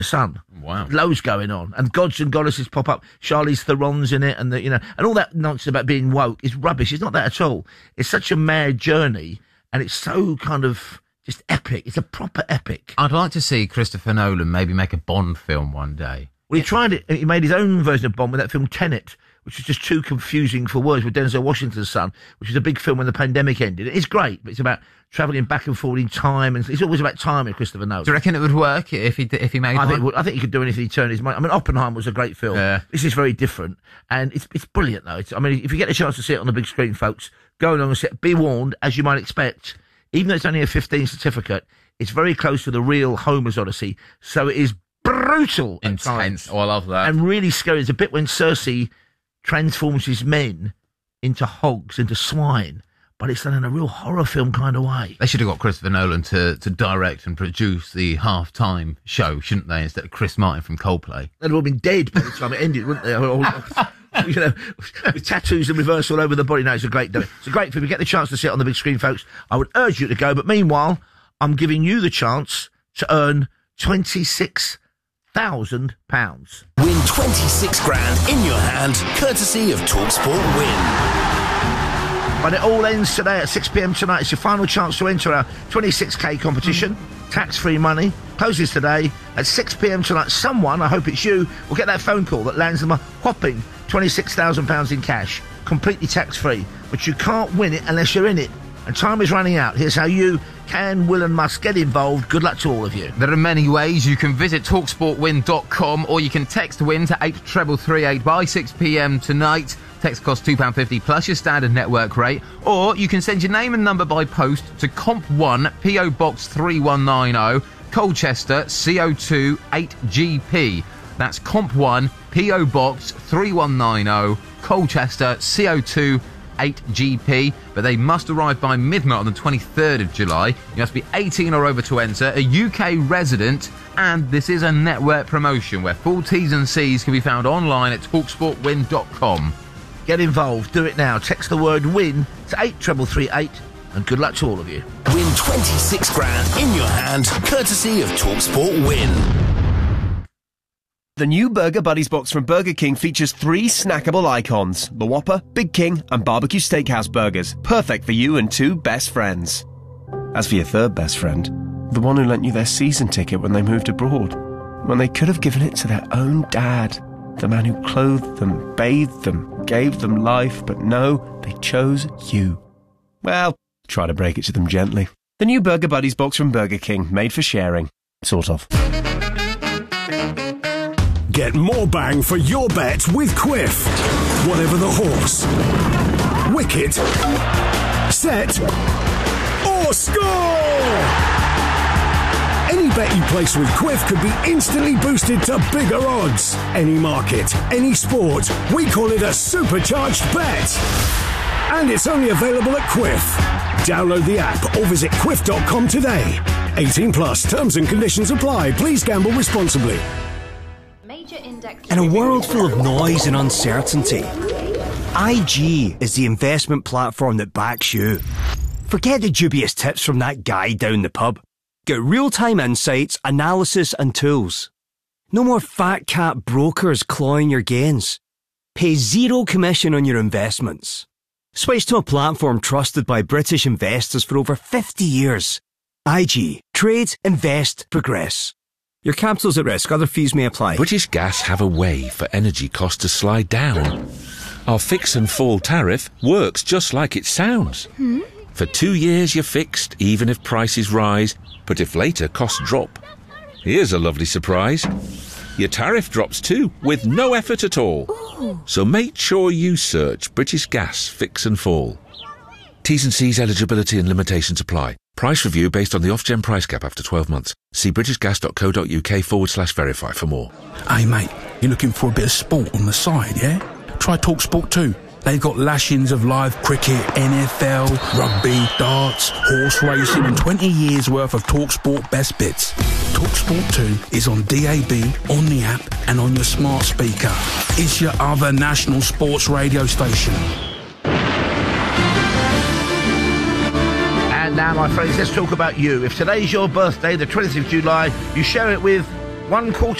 Sun. Wow. Loads going on. And gods and goddesses pop up. Charlize Theron's in it, and and all that nonsense about being woke is rubbish. It's not that at all. It's such a mad journey, and it's so kind of just epic. It's a proper epic. I'd like to see Christopher Nolan maybe make a Bond film one day. Well, he tried it. He made his own version of Bond with that film Tenet, which was just too confusing for words, with Denzel Washington's son, which was a big film when the pandemic ended. It's great, but it's about travelling back and forward in time, and it's always about time with Christopher Nolan. Do you reckon it would work if he made one? I think he could do anything he turned his mind. I mean, Oppenheimer was a great film. Yeah. This is very different, and it's brilliant, though. If you get a chance to see it on the big screen, folks, go along and see it. Be warned, as you might expect, even though it's only a 15 certificate, it's very close to the real Homer's Odyssey, so it is brutal. Intense. Oh, I love that. And really scary. There's a bit when Cersei transforms his men into hogs, into swine, but it's done in a real horror film kind of way. They should have got Christopher Nolan to direct and produce the halftime show, shouldn't they, instead of Chris Martin from Coldplay? They'd have all been dead by the time it ended, wouldn't they? With tattoos and reverse all over the body. No, it's a great film. It's a great film. If you get the chance to see it on the big screen, folks, I would urge you to go. But meanwhile, I'm giving you the chance to earn £26,000. Win 26 grand in your hand, courtesy of TalkSport Win. But it all ends today at 6 p.m. tonight. It's your final chance to enter our 26k competition. Tax-free money. Closes today at 6 p.m. tonight. Someone, I hope it's you, will get that phone call that lands them a whopping £26,000 in cash. Completely tax-free. But you can't win it unless you're in it. And time is running out. Here's how you can, will and must get involved. Good luck to all of you. There are many ways. You can visit TalkSportWin.com, or you can text WIN to 83338 by 6 p.m. tonight. Text costs £2.50 plus your standard network rate. Or you can send your name and number by post to Comp1, PO Box 3190, Colchester, CO2 8GP. That's Comp1, PO Box 3190, Colchester, CO2 8GP, but they must arrive by midnight on the 23rd of July. You must be 18 or over to enter, a UK resident, and this is a network promotion where full T's and C's can be found online at TalkSportWin.com. Get involved. Do it now. Text the word WIN to 83338, and good luck to all of you. Win 26 grand in your hand, courtesy of TalkSport Win. The new Burger Buddies box from Burger King features 3 snackable icons: the Whopper, Big King and Barbecue Steakhouse burgers. Perfect for you and 2 best friends. As for your third best friend, the one who lent you their season ticket when they moved abroad, when they could have given it to their own dad, the man who clothed them, bathed them, gave them life, but no, they chose you. Well, try to break it to them gently. The new Burger Buddies box from Burger King, made for sharing. Sort of. Get more bang for your bet with Quiff. Whatever the horse, wicket, set, or score! Any bet you place with Quiff could be instantly boosted to bigger odds. Any market, any sport, we call it a supercharged bet. And it's only available at Quiff. Download the app or visit quiff.com today. 18 plus, terms and conditions apply. Please gamble responsibly. In a world full of noise and uncertainty, IG is the investment platform that backs you. Forget the dubious tips from that guy down the pub. Get real-time insights, analysis and tools. No more fat cat brokers clawing your gains. Pay 0 commission on your investments. Switch to a platform trusted by British investors for over 50 years. IG. Trade, invest, progress. Your capital's at risk. Other fees may apply. British Gas have a way for energy costs to slide down. Our fix and fall tariff works just like it sounds. For 2 years you're fixed, even if prices rise, but if later costs drop. Here's a lovely surprise. Your tariff drops too, with no effort at all. Ooh. So make sure you search British Gas Fix and Fall. T's and C's, eligibility and limitations apply. Price review based on the Ofgem price cap after 12 months. See britishgas.co.uk/verify for more. Hey mate, you looking for a bit of sport on the side, yeah? Try TalkSport 2. They've got lashings of live cricket, NFL, rugby, darts, horse racing and 20 years worth of TalkSport best bits. TalkSport 2 is on DAB, on the app and on your smart speaker. It's your other national sports radio station. And now, my friends, let's talk about you. If today's your birthday, the 20th of July, you share it with 1 quarter